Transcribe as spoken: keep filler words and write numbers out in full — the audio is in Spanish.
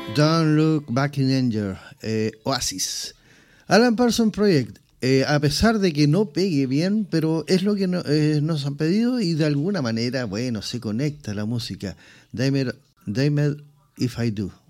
Don't Look Back in Anger, eh, Oasis. Alan Parsons Project, eh, a pesar de que no pegue bien, pero es lo que no, eh, nos han pedido y de alguna manera, bueno, se conecta la música. Damned If I Do.